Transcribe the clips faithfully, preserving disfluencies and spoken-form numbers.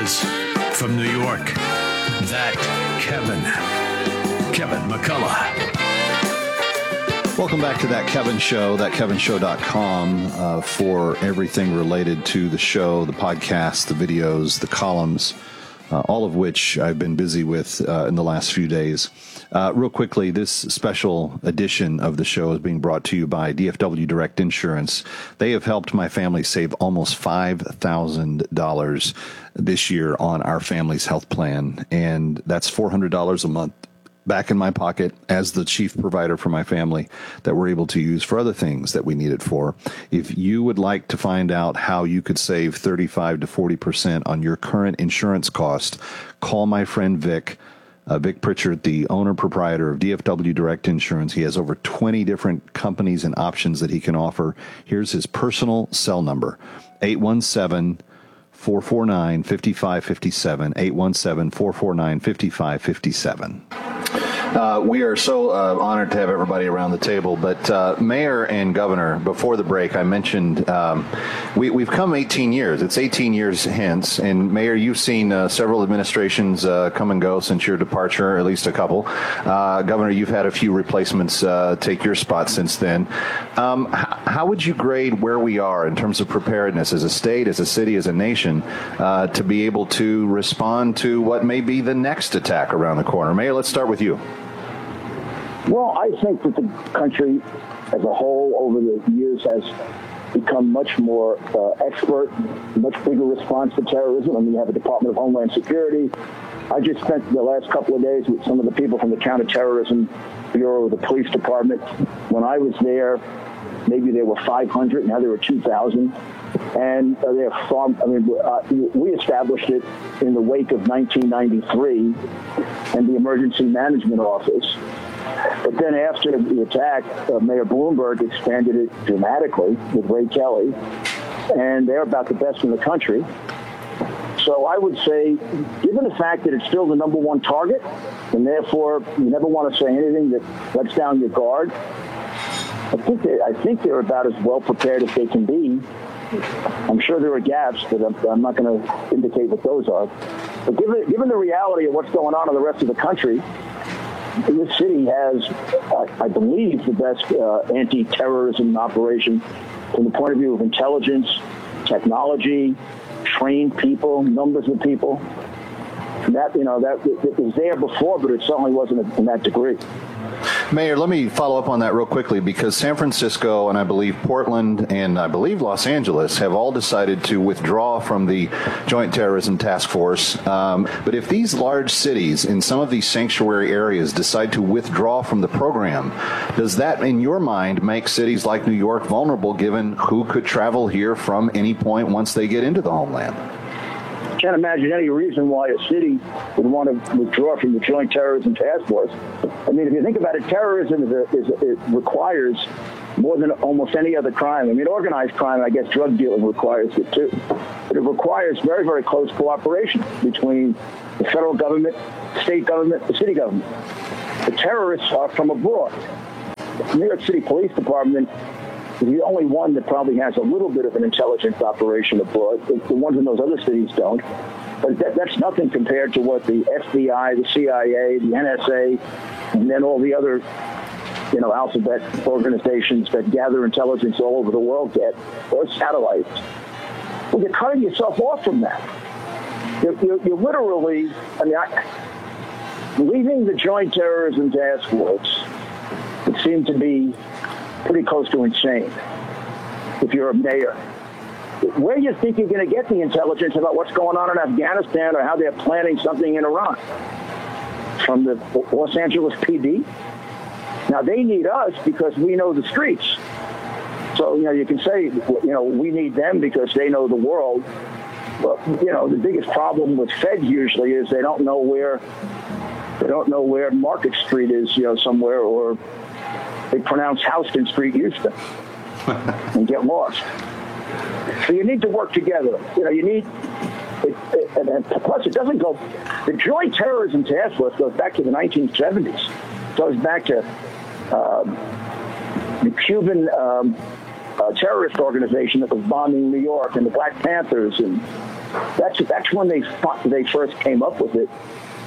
is, from New York, that Kevin, Kevin McCullough. Welcome back to That Kevin Show, that kevin show dot com, uh, for everything related to the show, the podcast, the videos, the columns, uh, all of which I've been busy with uh, in the last few days. Uh, real quickly, this special edition of the show is being brought to you by D F W Direct Insurance. They have helped my family save almost five thousand dollars this year on our family's health plan, and that's four hundred dollars a month back in my pocket as the chief provider for my family that we're able to use for other things that we need it for. If you would like to find out how you could save thirty-five to forty percent on your current insurance cost, call my friend Vic. Uh, Vic Pritchard, the owner-proprietor of D F W Direct Insurance. He has over twenty different companies and options that he can offer. Here's his personal cell number, eight one seven, four four nine, five five five seven, eight one seven, four four nine, five five five seven. Uh, we are so uh, honored to have everybody around the table, but uh, Mayor and Governor, before the break, I mentioned um, we, we've come eighteen years. It's eighteen years hence, and Mayor, you've seen uh, several administrations uh, come and go since your departure, at least a couple. Uh, Governor, you've had a few replacements uh, take your spot since then. Um, h- how would you grade where we are in terms of preparedness as a state, as a city, as a nation, uh, to be able to respond to what may be the next attack around the corner? Mayor, let's start with you. Well, I think that the country as a whole over the years has become much more uh, expert, much bigger response to terrorism. I mean, you have a Department of Homeland Security. I just spent the last couple of days with some of the people from the Counterterrorism Bureau of the Police Department. When I was there, maybe there were five hundred, now there were two thousand. And uh, they're from, I mean, uh, we established it in the wake of nineteen ninety-three and the Emergency Management Office. But then after the attack, uh, Mayor Bloomberg expanded it dramatically with Ray Kelly, and they're about the best in the country. So I would say, given the fact that it's still the number one target, and therefore you never want to say anything that lets down your guard, I think they, I think they're about as well prepared as they can be. I'm sure there are gaps, but I'm, I'm not going to indicate what those are. But given, given the reality of what's going on in the rest of the country, this city has, uh, I believe, the best uh, anti-terrorism operation from the point of view of intelligence, technology, trained people, numbers of people. And that, you know, that it was there before, but it certainly wasn't in that degree. Mayor, let me follow up on that real quickly, because San Francisco and I believe Portland and I believe Los Angeles have all decided to withdraw from the Joint Terrorism Task Force. Um, but if these large cities in some of these sanctuary areas decide to withdraw from the program, does that, in your mind, make cities like New York vulnerable, given who could travel here from any point once they get into the homeland? I can't imagine any reason why a city would want to withdraw from the Joint Terrorism Task Force. I mean, if you think about it, terrorism is, a, is a, it requires more than almost any other crime. I mean, organized crime, I guess drug dealing requires it too. But it requires very, very close cooperation between the federal government, the state government, the city government. The terrorists are from abroad. The New York City Police Department is the only one that probably has a little bit of an intelligence operation abroad. The, the ones in those other cities don't. But that, that's nothing compared to what the F B I, the C I A, the N S A, and then all the other, you know, alphabet organizations that gather intelligence all over the world get, or satellites. Well, you're cutting yourself off from that. You're, you're, you're literally, I mean, I, leaving the Joint Terrorism Task Force would seem to be pretty close to insane if you're a mayor. Where do you think you're going to get the intelligence about what's going on in Afghanistan or how they're planning something in Iran? From the Los Angeles P D? Now, they need us because we know the streets. So, you know, you can say, you know, we need them because they know the world. But, you know, the biggest problem with feds usually is they don't know where, they don't know where Market Street is, you know, somewhere, or they pronounce Houston Street, Houston, and get lost. So you need to work together. You know, you need, it, it, and, and plus it doesn't go, the Joint Terrorism Task Force goes back to the nineteen seventies. It goes back to um, the Cuban um, uh, terrorist organization that was bombing New York, and the Black Panthers, and That's that's when they they first came up with it.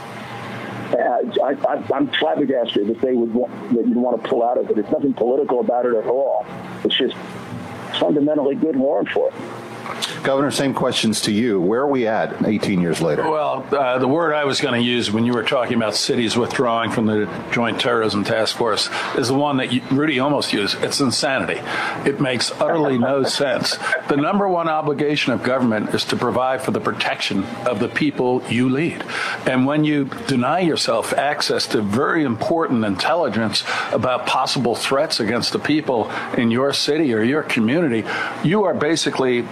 Uh, I, I, I'm flabbergasted that they would want, that you'd want to pull out of it. There's nothing political about it at all. It's just fundamentally good law enforcement. Governor, same questions to you. Where are we at eighteen years later? Well, uh, the word I was going to use when you were talking about cities withdrawing from the Joint Terrorism Task Force is the one that you, Rudy almost used. It's insanity. It makes utterly no sense. The number one obligation of government is to provide for the protection of the people you lead. And when you deny yourself access to very important intelligence about possible threats against the people in your city or your community, you are basically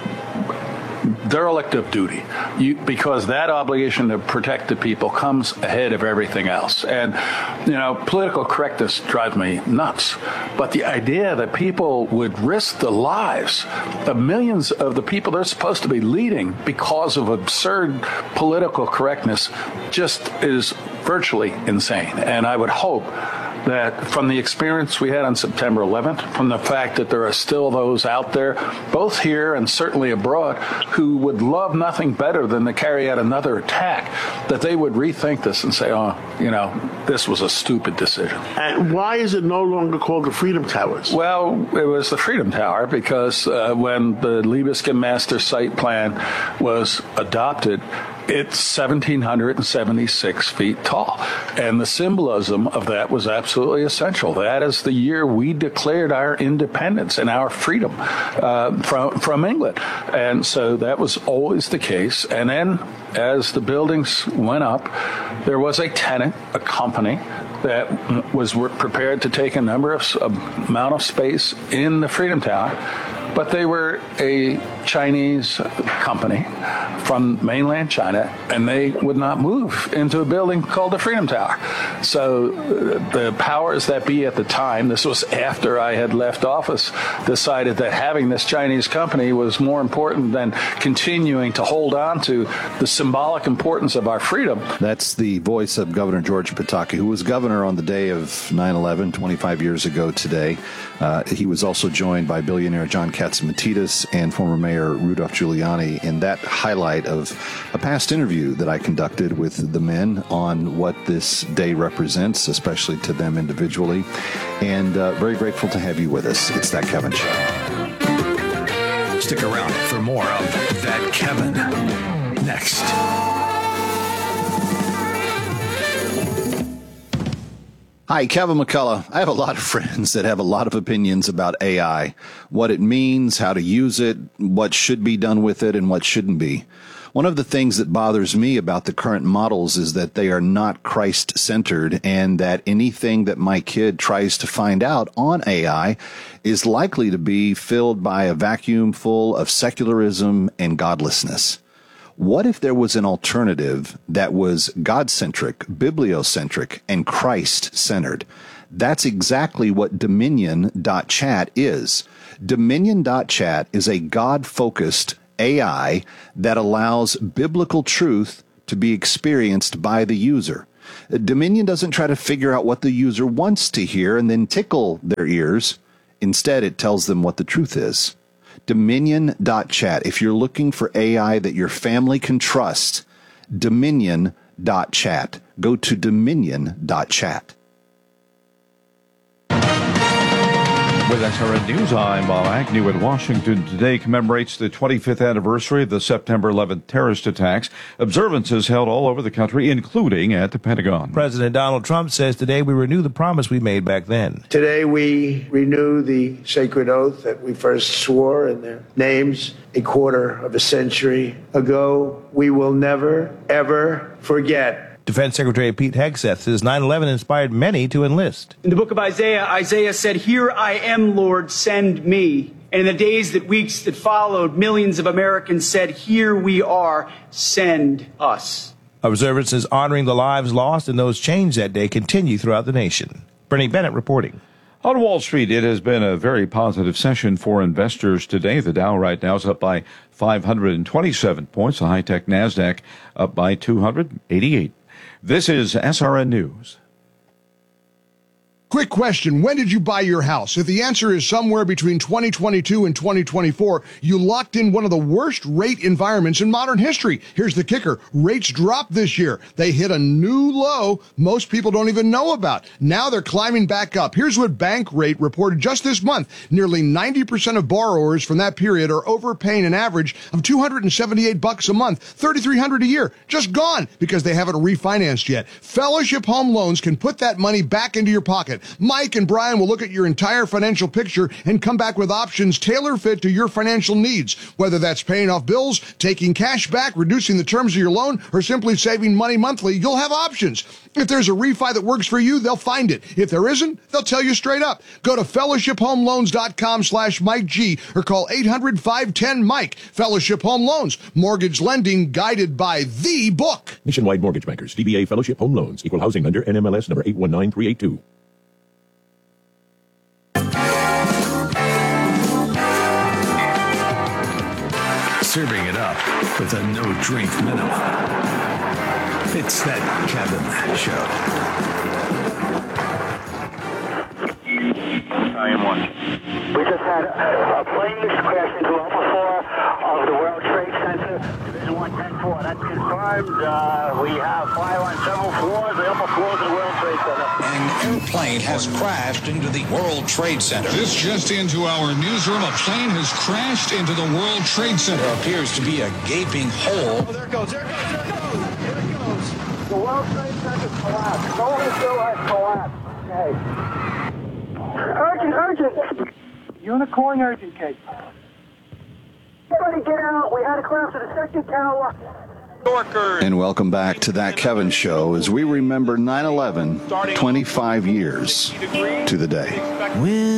derelict of duty, you, because that obligation to protect the people comes ahead of everything else. And, you know, political correctness drives me nuts. But the idea that people would risk the lives of millions of the people they're supposed to be leading because of absurd political correctness just is virtually insane. And I would hope that from the experience we had on September eleventh, from the fact that there are still those out there, both here and certainly abroad, who would love nothing better than to carry out another attack, that they would rethink this and say, oh, you know, this was a stupid decision. And why is it no longer called the Freedom Towers? Well, it was the Freedom Tower because uh, when the Libeskind Master Site Plan was adopted, it's one thousand seven hundred seventy-six feet tall. And the symbolism of that was absolutely essential. That is the year we declared our independence and our freedom uh, from, from England. And so that was always the case. And then as the buildings went up, there was a tenant, a company, that was prepared to take a number of amount of space in the Freedom Tower. But they were a Chinese company from mainland China, and they would not move into a building called the Freedom Tower. So the powers that be at the time, this was after I had left office, decided that having this Chinese company was more important than continuing to hold on to the symbolic importance of our freedom. That's the voice of Governor George Pataki, who was governor on the day of nine eleven, twenty-five years ago today. Uh, he was also joined by billionaire John Catsimatidis and former Mayor Rudolph Giuliani in that highlight of a past interview that I conducted with the men on what this day represents, especially to them individually. And uh, very grateful to have you with us. It's That Kevin Show. Stick around for more of That Kevin next. Hi, Kevin McCullough. I have a lot of friends that have a lot of opinions about A I, what it means, how to use it, what should be done with it, and what shouldn't be. One of the things that bothers me about the current models is that they are not Christ-centered, and that anything that my kid tries to find out on A I is likely to be filled by a vacuum full of secularism and godlessness. What if there was an alternative that was God-centric, bibliocentric, and Christ-centered? That's exactly what Dominion dot chat is. Dominion dot chat is a God-focused A I that allows biblical truth to be experienced by the user. Dominion doesn't try to figure out what the user wants to hear and then tickle their ears. Instead, it tells them what the truth is. Dominion dot chat. If you're looking for A I that your family can trust, Dominion dot chat. Go to Dominion dot chat. With S R N News, I'm Bob Agnew in Washington. Today commemorates the twenty-fifth anniversary of the September eleventh terrorist attacks. Observances held all over the country, including at the Pentagon. President Donald Trump says today we renew the promise we made back then. Today we renew the sacred oath that we first swore in their names a quarter of a century ago. We will never, ever forget. Defense Secretary Pete Hegseth says nine eleven inspired many to enlist. In the book of Isaiah, Isaiah said, "Here I am, Lord, send me." And in the days that weeks that followed, millions of Americans said, "Here we are, send us." Observances honoring the lives lost and those changed that day continue throughout the nation. Bernie Bennett reporting. On Wall Street, it has been a very positive session for investors today. The Dow right now is up by five hundred twenty-seven points. The high-tech NASDAQ up by two hundred eighty-eight. This is S R N News. Quick question. When did you buy your house? If the answer is somewhere between twenty twenty-two and twenty twenty-four, you locked in one of the worst rate environments in modern history. Here's the kicker. Rates dropped this year. They hit a new low most people don't even know about. Now they're climbing back up. Here's what Bankrate reported just this month. Nearly ninety percent of borrowers from that period are overpaying an average of two hundred seventy-eight bucks a month, thirty-three hundred a year, just gone because they haven't refinanced yet. Fellowship Home Loans can put that money back into your pocket. Mike and Brian will look at your entire financial picture and come back with options tailor-fit to your financial needs, whether that's paying off bills, taking cash back, reducing the terms of your loan, or simply saving money monthly. You'll have options. If there's a refi that works for you, they'll find it. If there isn't, they'll tell you straight up. Go to fellowship home loans dot com slash Mike G or call eight hundred, five one zero, Mike. Fellowship Home Loans. Mortgage lending guided by the book. Nationwide Mortgage Bankers, D B A Fellowship Home Loans, Equal Housing Lender, N M L S number eight one nine three eight two. Serving it up with a no-drink minimum. It's that Kevin Show. I am one. We just had a, a plane crash into Alpha four of the World Trade Center, Division one ten four. That's confirmed. Uh, we have fire on several floors, the upper floors of the World Trade Center. An airplane has crashed into the World Trade Center. This just into our newsroom. A plane has crashed into the World Trade Center. There appears to be a gaping hole. Oh, there it goes, there it goes, there it goes. There it goes. The World Trade Center collapsed. No one still has collapsed. Okay. Urgent, urgent. Unicorn urgent case. Everybody get out. We had a collapse at the second tower. And welcome back to That Kevin Show as we remember nine eleven, twenty-five years to the day.